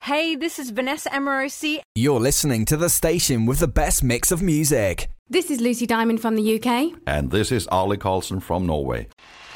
Hey, this is Vanessa Amorosi. You're listening to the station with the best mix of music. This is Lucy Diamond from the UK. And this is Arlie Carlson from Norway.